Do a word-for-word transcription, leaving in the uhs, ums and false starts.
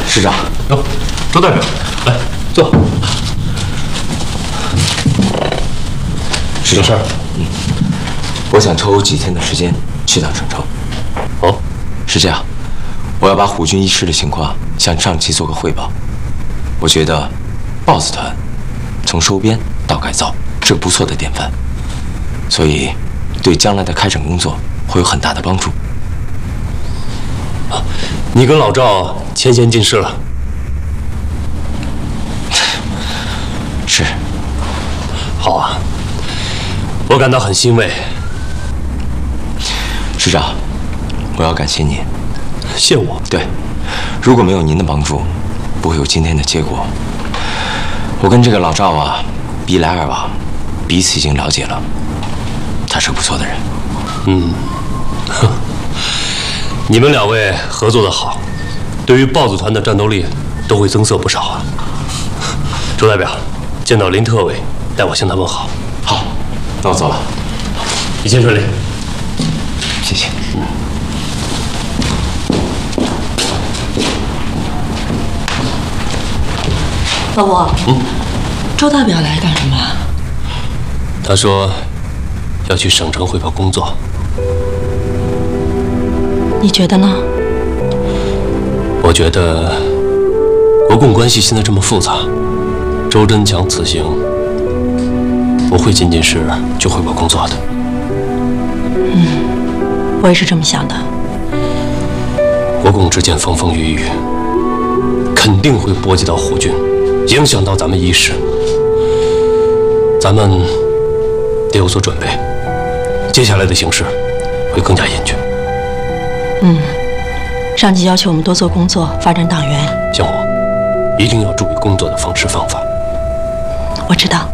师长， 哟，周代表，来坐。 有事儿？嗯，我想抽几天的时间去趟省城。 哦， 是这样，我要把虎军医师的情况向上级做个汇报。我觉得豹子团从收编到改造是个不错的典范，所以对将来的开展工作会有很大的帮助。 啊，你跟老赵牵线进事了？ 是。 好啊，我感到很欣慰。 师长，我要感谢您。 谢我？ 对，如果没有您的帮助，不会有今天的结果。我跟这个老赵啊，一来二往，彼此已经了解了。他是个不错的人。 嗯，你们两位合作的好，对于豹子团的战斗力都会增色不少啊。周代表，见到林特委，代我向他问好。 好，那我走了。 一切顺利。 谢谢。嗯。 老伯， 嗯， 周代表来干什么呀？ 他说要去省城汇报工作。 你觉得呢？ 我觉得国共关系现在这么复杂，周真强此行不会仅仅是去汇报工作的。 嗯，我也是这么想的。 国共之间风风雨雨，肯定会波及到虎军，影响到咱们一师。咱们得有所准备，接下来的形势会更加严峻。 嗯，上级要求我们多做工作，发展党员。 向红，一定要注意工作的方式方法。 我知道。